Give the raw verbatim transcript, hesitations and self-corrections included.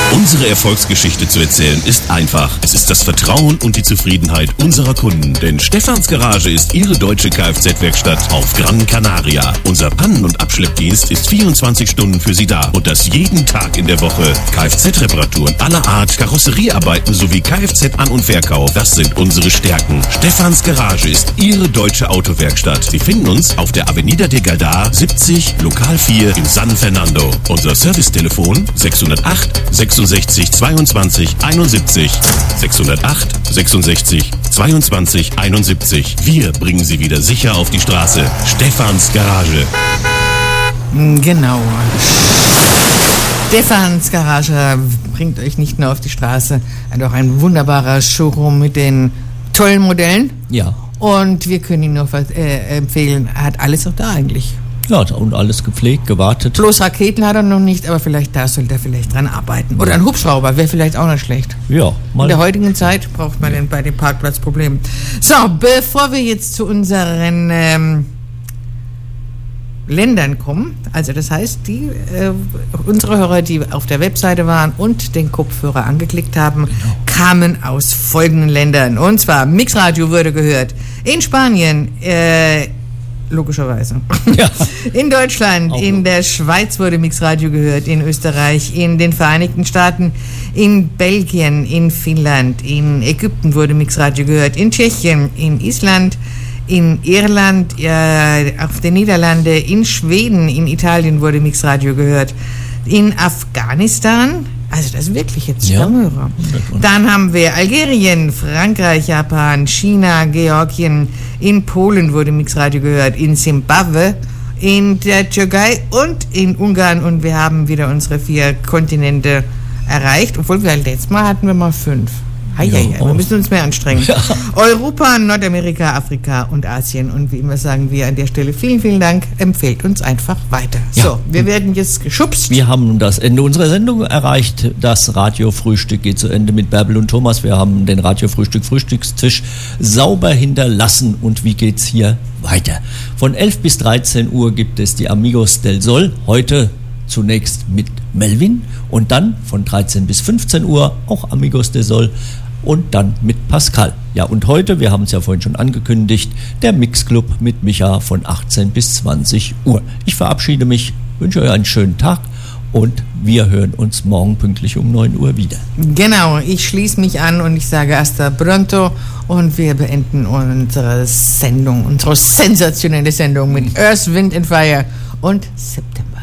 Unsere Erfolgsgeschichte zu erzählen ist einfach. Es ist das Vertrauen und die Zufriedenheit unserer Kunden. Denn Stefans Garage ist Ihre deutsche Kfz-Werkstatt auf Gran Canaria. Unser Pannen- und Abschleppdienst ist vierundzwanzig Stunden für Sie da. Und das jeden Tag in der Woche. Kfz-Reparaturen aller Art, Karosseriearbeiten sowie Kfz-An- und Verkauf. Das sind unsere Stärken. Stefans Garage ist Ihre deutsche Autowerkstatt. Sie finden uns auf der Avenida de Galdar siebzig, Lokal vier in San Fernando. Unser Servicetelefon sechs null acht, sechsundsechzig, zweiundzwanzig, einundsiebzig. sechs null acht, sechsundsechzig, zweiundzwanzig, einundsiebzig. Wir bringen Sie wieder sicher auf die Straße. Stefans Garage. Genau. Stefans Garage bringt euch nicht nur auf die Straße, hat auch ein wunderbarer Showroom mit den tollen Modellen. Ja. Und wir können Ihnen noch was äh, empfehlen. Er hat alles auch da eigentlich. Ja, und alles gepflegt, gewartet. Bloß Raketen hat er noch nicht, aber vielleicht da sollte er vielleicht dran arbeiten. Oder ein Hubschrauber wäre vielleicht auch nicht schlecht. Ja, mal. In der heutigen Zeit braucht man den bei den Parkplatzproblemen. So, bevor wir jetzt zu unseren ähm, Ländern kommen, also das heißt, die äh, unsere Hörer, die auf der Webseite waren und den Kopfhörer angeklickt haben, genau, kamen aus folgenden Ländern. Und zwar, Mixradio wurde gehört in Spanien, äh, logischerweise. Ja. In Deutschland, auch in der Schweiz wurde Mixradio gehört, in Österreich, in den Vereinigten Staaten, in Belgien, in Finnland, in Ägypten wurde Mixradio gehört, in Tschechien, in Island, in Irland, äh, auf den Niederlanden, in Schweden, in Italien wurde Mixradio gehört, in Afghanistan, also das ist wirklich jetzt Stammhörer. Ja. Dann haben wir Algerien, Frankreich, Japan, China, Georgien, in Polen wurde Mixradio gehört, in Zimbabwe, in der Türkei und in Ungarn, und wir haben wieder unsere vier Kontinente erreicht, obwohl wir letztes Mal hatten wir mal fünf. Hei, ja, hei, hei. Wir müssen uns mehr anstrengen. Ja. Europa, Nordamerika, Afrika und Asien. Und wie immer sagen wir an der Stelle vielen, vielen Dank. Empfehlt uns einfach weiter. Ja. So, wir werden jetzt geschubst. Wir haben das Ende unserer Sendung erreicht. Das Radiofrühstück geht zu Ende mit Bärbel und Thomas. Wir haben den Radiofrühstück-Frühstückstisch sauber hinterlassen. Und wie geht's hier weiter? Von elf bis dreizehn Uhr gibt es die Amigos del Sol. Heute zunächst mit Melvin und dann von dreizehn bis fünfzehn Uhr auch Amigos del Sol. Und dann mit Pascal. Ja, und heute, wir haben es ja vorhin schon angekündigt, der Mixclub mit Micha von achtzehn bis zwanzig Uhr. Ich verabschiede mich, wünsche euch einen schönen Tag und wir hören uns morgen pünktlich um neun Uhr wieder. Genau, ich schließe mich an und ich sage hasta pronto und wir beenden unsere Sendung, unsere sensationelle Sendung mit Earth, Wind and Fire und September.